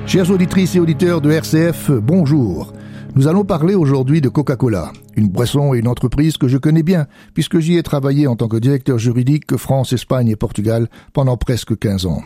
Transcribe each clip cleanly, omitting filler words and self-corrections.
Chères auditrices et auditeurs de RCF, bonjour. Nous allons parler aujourd'hui de Coca-Cola, une boisson et une entreprise que je connais bien, puisque j'y ai travaillé en tant que directeur juridique France, Espagne et Portugal pendant presque 15 ans.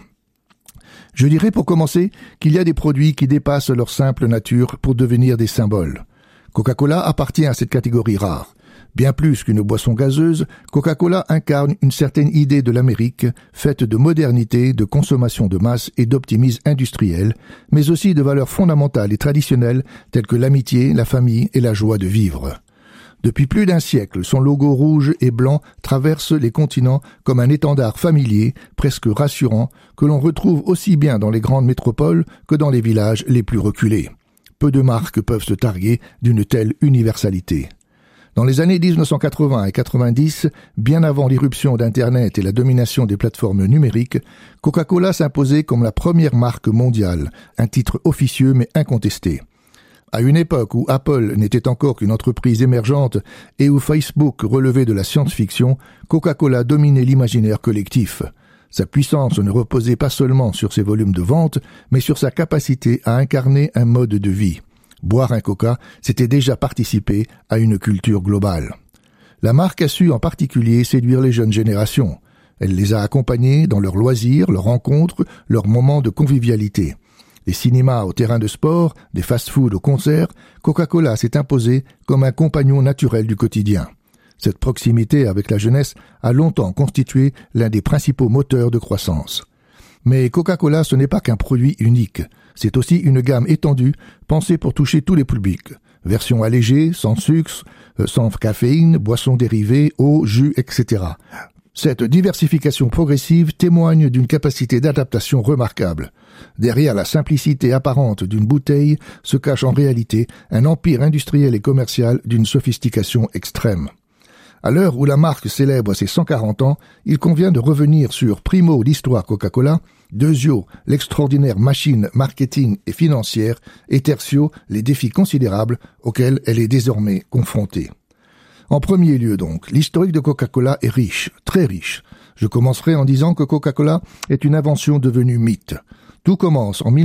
Je dirais pour commencer qu'il y a des produits qui dépassent leur simple nature pour devenir des symboles. Coca-Cola appartient à cette catégorie rare. Bien plus qu'une boisson gazeuse, Coca-Cola incarne une certaine idée de l'Amérique, faite de modernité, de consommation de masse et d'optimisme industriel, mais aussi de valeurs fondamentales et traditionnelles telles que l'amitié, la famille et la joie de vivre. Depuis plus d'un siècle, son logo rouge et blanc traverse les continents comme un étendard familier, presque rassurant, que l'on retrouve aussi bien dans les grandes métropoles que dans les villages les plus reculés. Peu de marques peuvent se targuer d'une telle universalité. Dans les années 1980 et 90, bien avant l'irruption d'Internet et la domination des plateformes numériques, Coca-Cola s'imposait comme la première marque mondiale, un titre officieux mais incontesté. À une époque où Apple n'était encore qu'une entreprise émergente et où Facebook relevait de la science-fiction, Coca-Cola dominait l'imaginaire collectif. Sa puissance ne reposait pas seulement sur ses volumes de vente, mais sur sa capacité à incarner un mode de vie. Boire un coca, c'était déjà participer à une culture globale. La marque a su en particulier séduire les jeunes générations. Elle les a accompagnés dans leurs loisirs, leurs rencontres, leurs moments de convivialité. Des cinémas au terrain de sport, des fast-foods au concert, Coca-Cola s'est imposé comme un compagnon naturel du quotidien. Cette proximité avec la jeunesse a longtemps constitué l'un des principaux moteurs de croissance. Mais Coca-Cola, ce n'est pas qu'un produit unique. C'est aussi une gamme étendue, pensée pour toucher tous les publics. Version allégée, sans sucre, sans caféine, boissons dérivées, eau, jus, etc. Cette diversification progressive témoigne d'une capacité d'adaptation remarquable. Derrière la simplicité apparente d'une bouteille se cache en réalité un empire industriel et commercial d'une sophistication extrême. À l'heure où la marque célèbre ses 140 ans, il convient de revenir sur primo l'histoire Coca-Cola, deuxio l'extraordinaire machine marketing et financière, et tertio les défis considérables auxquels elle est désormais confrontée. En premier lieu donc, l'historique de Coca-Cola est riche, très riche. Je commencerai en disant que Coca-Cola est une invention devenue mythe. Tout commence en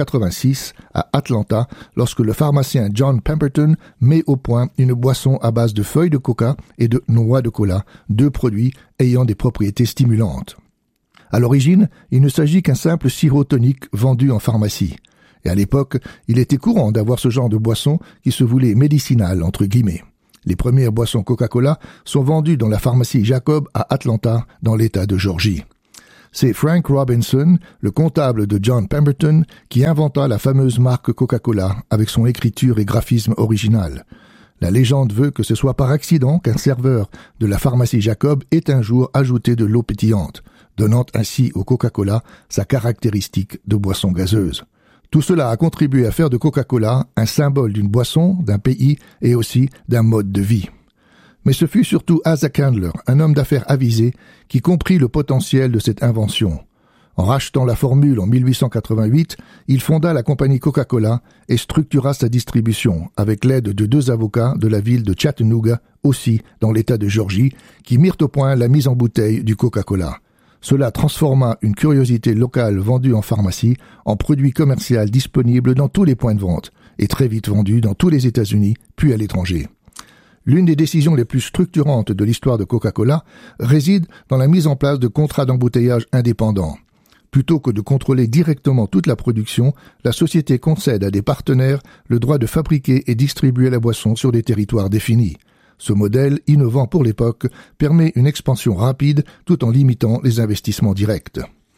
1886 à Atlanta lorsque le pharmacien John Pemberton met au point une boisson à base de feuilles de coca et de noix de cola, deux produits ayant des propriétés stimulantes. À l'origine, il ne s'agit qu'un simple sirop tonique vendu en pharmacie. Et à l'époque, il était courant d'avoir ce genre de boisson qui se voulait médicinale entre guillemets. Les premières boissons Coca-Cola sont vendues dans la pharmacie Jacob à Atlanta, dans l'État de Georgie. C'est Frank Robinson, le comptable de John Pemberton, qui inventa la fameuse marque Coca-Cola avec son écriture et graphisme original. La légende veut que ce soit par accident qu'un serveur de la pharmacie Jacob ait un jour ajouté de l'eau pétillante, donnant ainsi au Coca-Cola sa caractéristique de boisson gazeuse. Tout cela a contribué à faire de Coca-Cola un symbole d'une boisson, d'un pays et aussi d'un mode de vie. Mais ce fut surtout Asa Candler, un homme d'affaires avisé, qui comprit le potentiel de cette invention. En rachetant la formule en 1888, il fonda la compagnie Coca-Cola et structura sa distribution avec l'aide de deux avocats de la ville de Chattanooga, aussi dans l'État de Georgie, qui mirent au point la mise en bouteille du Coca-Cola. Cela transforma une curiosité locale vendue en pharmacie en produit commercial disponible dans tous les points de vente et très vite vendu dans tous les États-Unis puis à l'étranger. L'une des décisions les plus structurantes de l'histoire de Coca-Cola réside dans la mise en place de contrats d'embouteillage indépendants. Plutôt que de contrôler directement toute la production, la société concède à des partenaires le droit de fabriquer et distribuer la boisson sur des territoires définis. Ce modèle, innovant pour l'époque, permet une expansion rapide tout en limitant les investissements directs.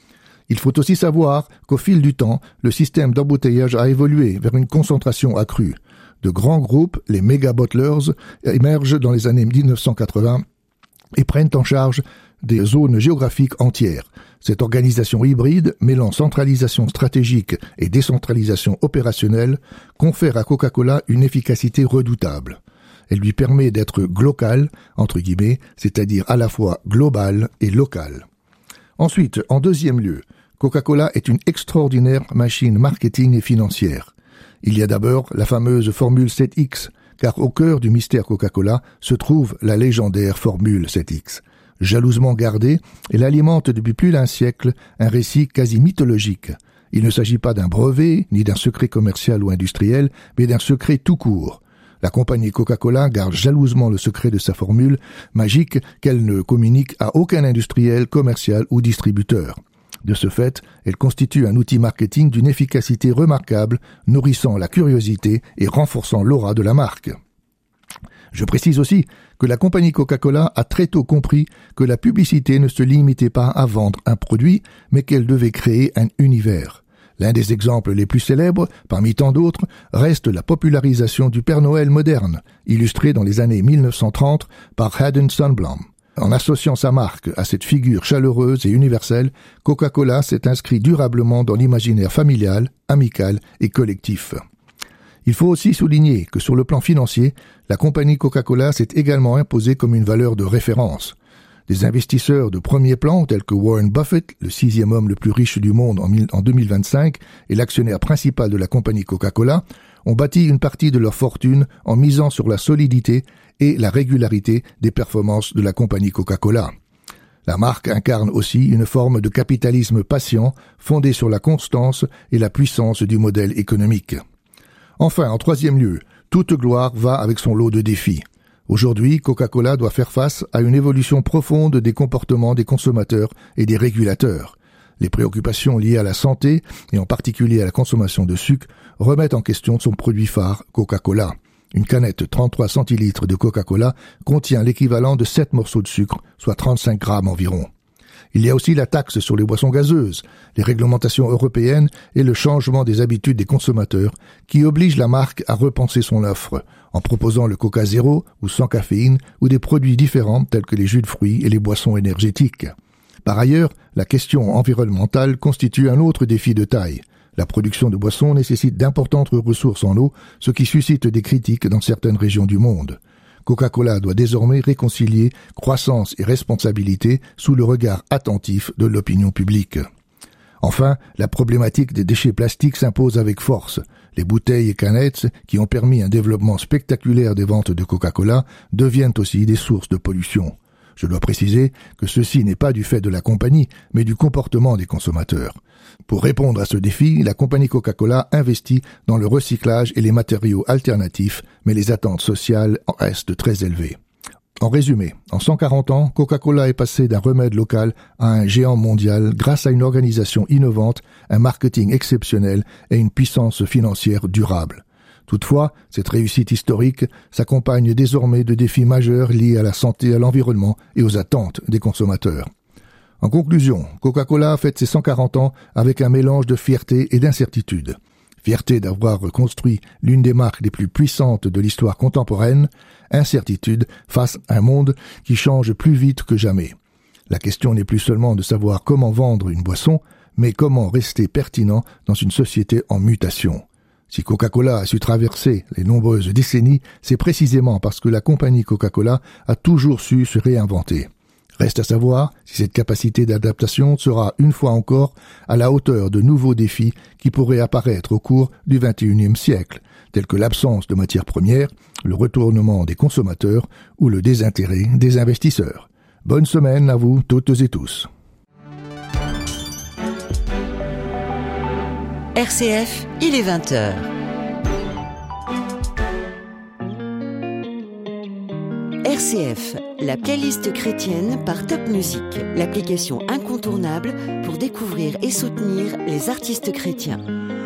Il faut aussi savoir qu'au fil du temps, le système d'embouteillage a évolué vers une concentration accrue. De grands groupes, les méga bottlers, émergent dans les années 1980 et prennent en charge des zones géographiques entières. Cette organisation hybride, mêlant centralisation stratégique et décentralisation opérationnelle, confère à Coca-Cola une efficacité redoutable. Elle lui permet d'être globale, entre guillemets, c'est-à-dire à la fois globale et locale. Ensuite, en deuxième lieu, Coca-Cola est une extraordinaire machine marketing et financière. Il y a d'abord la fameuse Formule 7X, car au cœur du mystère Coca-Cola se trouve la légendaire Formule 7X. Jalousement gardée, elle alimente depuis plus d'un siècle un récit quasi mythologique. Il ne s'agit pas d'un brevet, ni d'un secret commercial ou industriel, mais d'un secret tout court. La compagnie Coca-Cola garde jalousement le secret de sa formule magique qu'elle ne communique à aucun industriel, commercial ou distributeur. De ce fait, elle constitue un outil marketing d'une efficacité remarquable, nourrissant la curiosité et renforçant l'aura de la marque. Je précise aussi que la compagnie Coca-Cola a très tôt compris que la publicité ne se limitait pas à vendre un produit, mais qu'elle devait créer un univers. L'un des exemples les plus célèbres, parmi tant d'autres, reste la popularisation du Père Noël moderne, illustré dans les années 1930 par Haddon Sundblom. En associant sa marque à cette figure chaleureuse et universelle, Coca-Cola s'est inscrit durablement dans l'imaginaire familial, amical et collectif. Il faut aussi souligner que sur le plan financier, la compagnie Coca-Cola s'est également imposée comme une valeur de référence. Des investisseurs de premier plan tels que Warren Buffett, le 6e homme le plus riche du monde en 2025 et l'actionnaire principal de la compagnie Coca-Cola, ont bâti une partie de leur fortune en misant sur la solidité et la régularité des performances de la compagnie Coca-Cola. La marque incarne aussi une forme de capitalisme patient fondé sur la constance et la puissance du modèle économique. Enfin, en troisième lieu, toute gloire va avec son lot de défis. Aujourd'hui, Coca-Cola doit faire face à une évolution profonde des comportements des consommateurs et des régulateurs. Les préoccupations liées à la santé, et en particulier à la consommation de sucre, remettent en question son produit phare, Coca-Cola. Une canette 33 centilitres de Coca-Cola contient l'équivalent de 7 morceaux de sucre, soit 35 grammes environ. Il y a aussi la taxe sur les boissons gazeuses, les réglementations européennes et le changement des habitudes des consommateurs qui obligent la marque à repenser son offre en proposant le Coca zéro ou sans caféine ou des produits différents tels que les jus de fruits et les boissons énergétiques. Par ailleurs, la question environnementale constitue un autre défi de taille. La production de boissons nécessite d'importantes ressources en eau, ce qui suscite des critiques dans certaines régions du monde. Coca-Cola doit désormais réconcilier croissance et responsabilité sous le regard attentif de l'opinion publique. Enfin, la problématique des déchets plastiques s'impose avec force. Les bouteilles et canettes, qui ont permis un développement spectaculaire des ventes de Coca-Cola, deviennent aussi des sources de pollution. Je dois préciser que ceci n'est pas du fait de la compagnie, mais du comportement des consommateurs. Pour répondre à ce défi, la compagnie Coca-Cola investit dans le recyclage et les matériaux alternatifs, mais les attentes sociales restent très élevées. En résumé, en 140 ans, Coca-Cola est passé d'un remède local à un géant mondial grâce à une organisation innovante, un marketing exceptionnel et une puissance financière durable. Toutefois, cette réussite historique s'accompagne désormais de défis majeurs liés à la santé, à l'environnement et aux attentes des consommateurs. En conclusion, Coca-Cola fête ses 140 ans avec un mélange de fierté et d'incertitude. Fierté d'avoir construit l'une des marques les plus puissantes de l'histoire contemporaine, incertitude face à un monde qui change plus vite que jamais. La question n'est plus seulement de savoir comment vendre une boisson, mais comment rester pertinent dans une société en mutation. Si Coca-Cola a su traverser les nombreuses décennies, c'est précisément parce que la compagnie Coca-Cola a toujours su se réinventer. Reste à savoir si cette capacité d'adaptation sera une fois encore à la hauteur de nouveaux défis qui pourraient apparaître au cours du XXIe siècle, tels que l'absence de matières premières, le retournement des consommateurs ou le désintérêt des investisseurs. Bonne semaine à vous toutes et tous. RCF, il est 20h. RCF, la playlist chrétienne par Top Music, l'application incontournable pour découvrir et soutenir les artistes chrétiens.